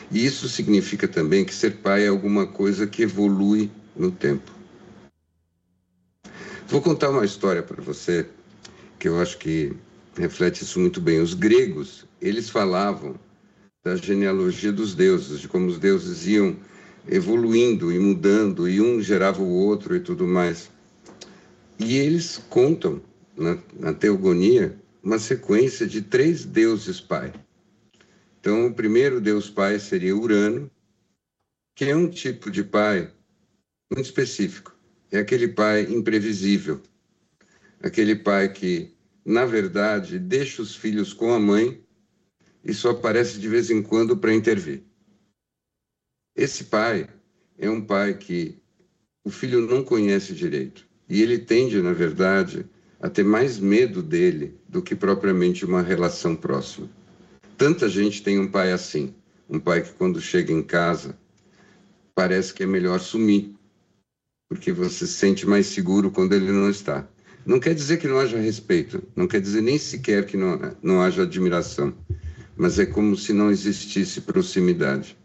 E isso significa também que ser pai é alguma coisa que evolui no tempo. Vou contar uma história para você que eu acho que reflete isso muito bem. Os gregos, eles falavam da genealogia dos deuses, de como os deuses iam evoluindo e mudando, e um gerava o outro e tudo mais. E eles contam, na teogonia, uma sequência de 3 deuses pai. Então, o primeiro deus pai seria Urano, que é um tipo de pai muito específico. É aquele pai imprevisível, aquele pai que, na verdade, deixa os filhos com a mãe e só aparece de vez em quando para intervir. Esse pai é um pai que o filho não conhece direito e ele tende, na verdade, a ter mais medo dele do que propriamente uma relação próxima. Tanta gente tem um pai assim, um pai que quando chega em casa parece que é melhor sumir, porque você se sente mais seguro quando ele não está. Não quer dizer que não haja respeito, não quer dizer nem sequer que não haja admiração, mas é como se não existisse proximidade.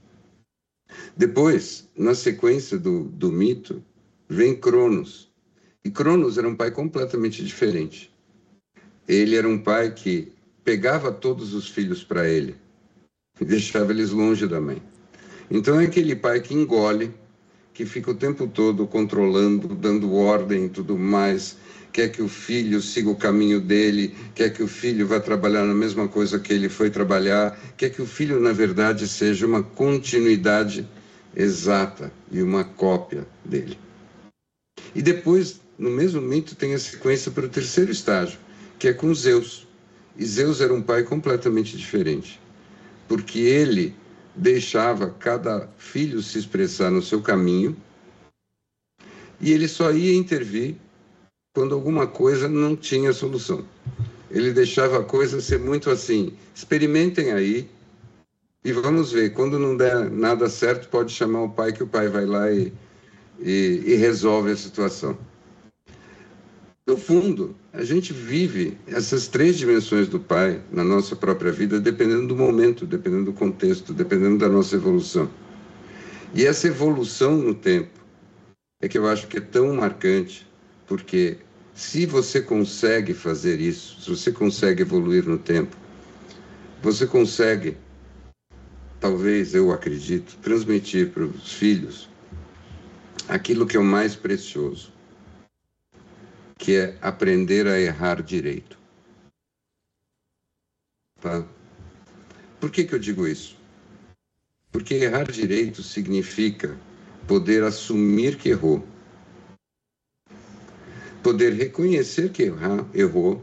Depois, na sequência do mito, vem Cronos. E Cronos era um pai completamente diferente. Ele era um pai que pegava todos os filhos para ele e deixava eles longe da mãe. Então é aquele pai que engole, que fica o tempo todo controlando, dando ordem e tudo mais, quer que o filho siga o caminho dele, quer que o filho vá trabalhar na mesma coisa que ele foi trabalhar, quer que o filho, na verdade, seja uma continuidade exata e uma cópia dele. E depois, no mesmo mito, tem a sequência para o terceiro estágio, que é com Zeus. E Zeus era um pai completamente diferente, porque ele deixava cada filho se expressar no seu caminho e ele só ia intervir quando alguma coisa não tinha solução. Ele deixava a coisa ser muito assim, experimentem aí e vamos ver, quando não der nada certo, pode chamar o pai, que o pai vai lá e resolve a situação. No fundo, a gente vive essas 3 dimensões do pai na nossa própria vida, dependendo do momento, dependendo do contexto, dependendo da nossa evolução. E essa evolução no tempo é que eu acho que é tão marcante, porque se você consegue fazer isso, se você consegue evoluir no tempo, você consegue, talvez, eu acredito, transmitir para os filhos aquilo que é o mais precioso, que é aprender a errar direito. Tá? Por que eu digo isso? Porque errar direito significa poder assumir que errou, poder reconhecer que errou,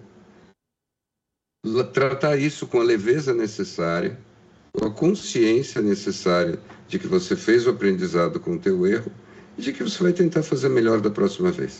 tratar isso com a leveza necessária, com a consciência necessária de que você fez o aprendizado com o teu erro e de que você vai tentar fazer melhor da próxima vez.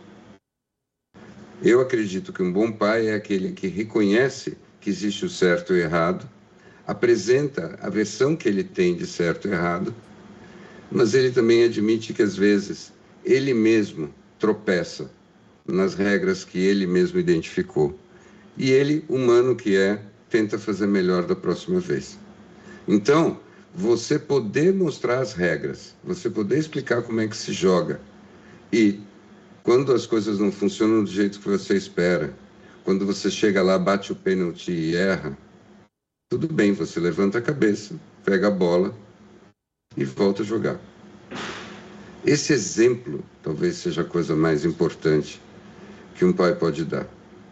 Eu acredito que um bom pai é aquele que reconhece que existe o certo e o errado, apresenta a versão que ele tem de certo e errado, mas ele também admite que às vezes ele mesmo tropeça nas regras que ele mesmo identificou. E ele, humano que é, tenta fazer melhor da próxima vez. Então, você poder mostrar as regras, você poder explicar como é que se joga, e quando as coisas não funcionam do jeito que você espera, quando você chega lá, bate o pênalti e erra, tudo bem, você levanta a cabeça, pega a bola e volta a jogar. Esse exemplo talvez seja a coisa mais importante que um pai pode dar.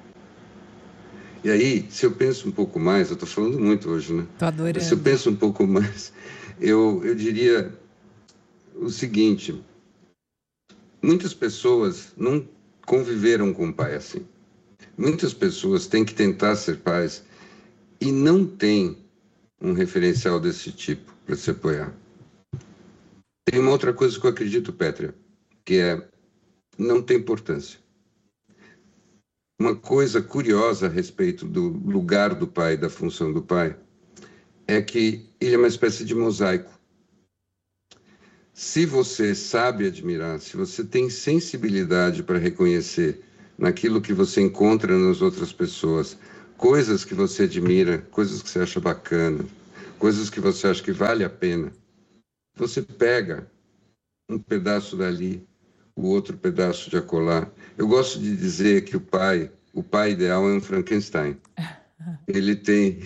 E aí, se eu penso um pouco mais, eu estou falando muito hoje, né? Tô adorando. Se eu penso um pouco mais, eu diria o seguinte: muitas pessoas não conviveram com um pai assim. Muitas pessoas têm que tentar ser pais e não têm um referencial desse tipo para se apoiar. Tem uma outra coisa que eu acredito, Pétria, que é não tem importância. Uma coisa curiosa a respeito do lugar do pai, da função do pai, é que ele é uma espécie de mosaico. Se você sabe admirar, se você tem sensibilidade para reconhecer naquilo que você encontra nas outras pessoas, coisas que você admira, coisas que você acha bacana, coisas que você acha que vale a pena, você pega um pedaço dali, o outro pedaço de acolá. Eu gosto de dizer que o pai ideal é um Frankenstein. Ele tem,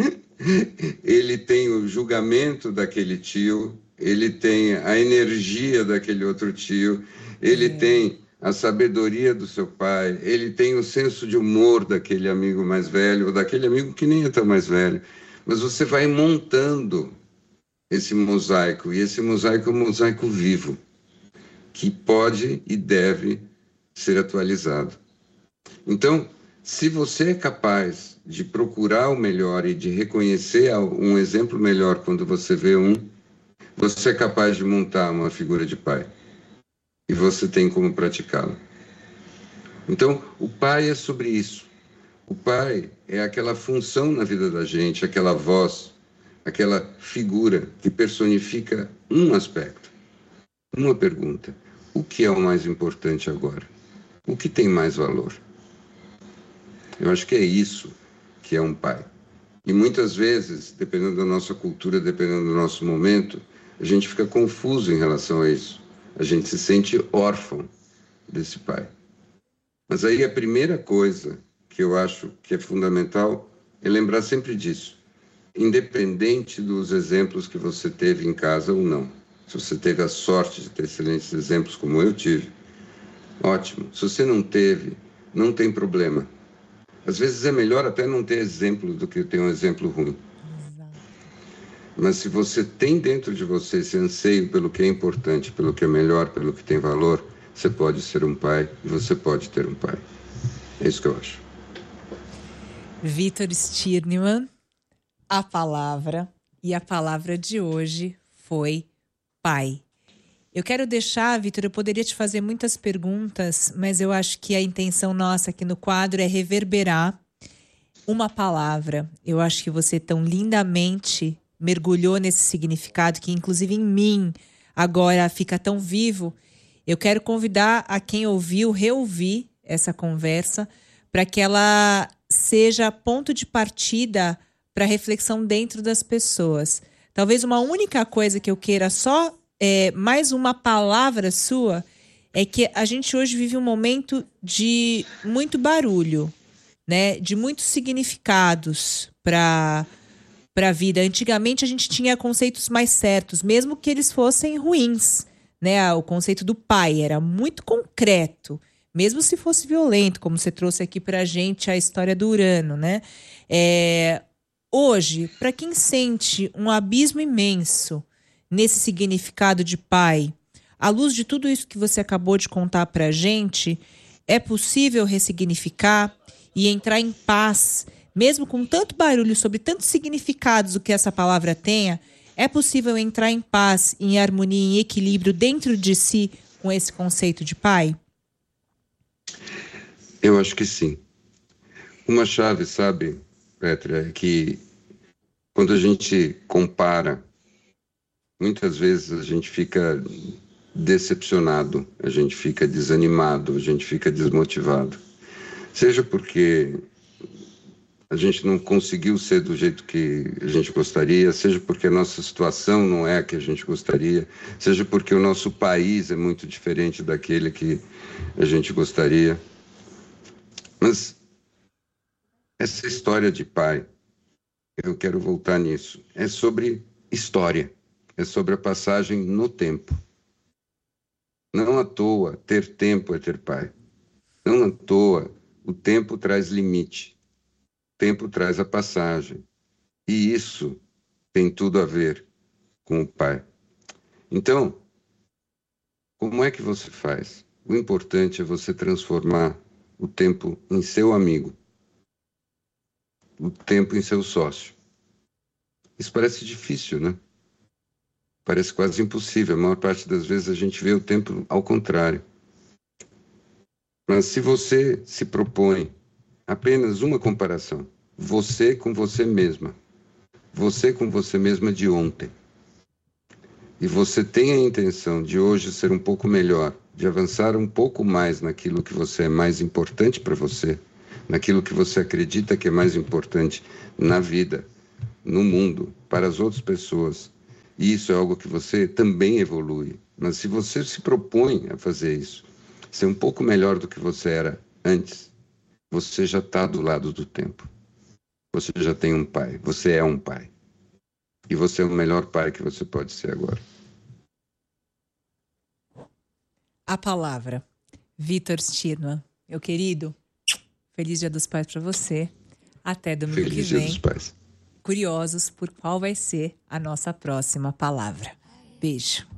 ele tem o julgamento daquele tio, ele tem a energia daquele outro tio, ele tem a sabedoria do seu pai, ele tem o senso de humor daquele amigo mais velho, ou daquele amigo que nem é tão mais velho. Mas você vai montando esse mosaico, e esse mosaico é um mosaico vivo, que pode e deve ser atualizado. Então, se você é capaz de procurar o melhor e de reconhecer um exemplo melhor quando você vê um, você é capaz de montar uma figura de pai. E você tem como praticá-lo. Então, o pai é sobre isso. O pai é aquela função na vida da gente, aquela voz, aquela figura que personifica um aspecto. Uma pergunta: o que é o mais importante agora? O que tem mais valor? Eu acho que é isso que é um pai. E muitas vezes, dependendo da nossa cultura, dependendo do nosso momento, a gente fica confuso em relação a isso. A gente se sente órfão desse pai. Mas aí a primeira coisa que eu acho que é fundamental é lembrar sempre disso. Independente dos exemplos que você teve em casa ou não. Se você teve a sorte de ter excelentes exemplos como eu tive, ótimo. Se você não teve, não tem problema. Às vezes é melhor até não ter exemplo do que ter um exemplo ruim. Mas se você tem dentro de você esse anseio pelo que é importante, pelo que é melhor, pelo que tem valor, você pode ser um pai e você pode ter um pai. É isso que eu acho. Vitor Stirnemann, a palavra, e a palavra de hoje foi pai. Eu quero deixar, Vitor, eu poderia te fazer muitas perguntas, mas eu acho que a intenção nossa aqui no quadro é reverberar uma palavra. Eu acho que você tão lindamente mergulhou nesse significado, que inclusive em mim agora fica tão vivo. Eu quero convidar a quem ouviu, reouvir essa conversa, para que ela seja ponto de partida para reflexão dentro das pessoas. Talvez uma única coisa que eu queira só, mais uma palavra sua, é que a gente hoje vive um momento de muito barulho, né? De muitos significados para a vida. Antigamente a gente tinha conceitos mais certos, mesmo que eles fossem ruins, né? O conceito do pai era muito concreto, mesmo se fosse violento, como você trouxe aqui para a gente a história do Urano, né? Hoje, para quem sente um abismo imenso nesse significado de pai, à luz de tudo isso que você acabou de contar para a gente, é possível ressignificar e entrar em paz, mesmo com tanto barulho sobre tantos significados o que essa palavra tenha, é possível entrar em paz, em harmonia, em equilíbrio dentro de si com esse conceito de pai? Eu acho que sim. Uma chave, sabe, Petra, é que quando a gente compara, muitas vezes a gente fica decepcionado, a gente fica desanimado, a gente fica desmotivado. Seja porque a gente não conseguiu ser do jeito que a gente gostaria, seja porque a nossa situação não é a que a gente gostaria, seja porque o nosso país é muito diferente daquele que a gente gostaria. Mas essa história de pai, eu quero voltar nisso, é sobre história, é sobre a passagem no tempo. Não à toa, ter tempo é ter pai. Não à toa, o tempo traz limite. O tempo traz a passagem. E isso tem tudo a ver com o pai. Então, como é que você faz? O importante é você transformar o tempo em seu amigo, o tempo em seu sócio. Isso parece difícil, né? Parece quase impossível. A maior parte das vezes a gente vê o tempo ao contrário. Mas se você se propõe apenas uma comparação, você com você mesma de ontem, e você tem a intenção de hoje ser um pouco melhor, de avançar um pouco mais naquilo que você é mais importante para você, naquilo que você acredita que é mais importante na vida, no mundo, para as outras pessoas. E isso é algo que você também evolui. Mas se você se propõe a fazer isso, ser um pouco melhor do que você era antes, você já está do lado do tempo. Você já tem um pai. Você é um pai. E você é o melhor pai que você pode ser agora. A palavra. Vitor Stirnman. Meu querido, feliz Dia dos Pais para você. Até domingo que vem. Feliz Dia dos Pais. Curiosos por qual vai ser a nossa próxima palavra. Beijo.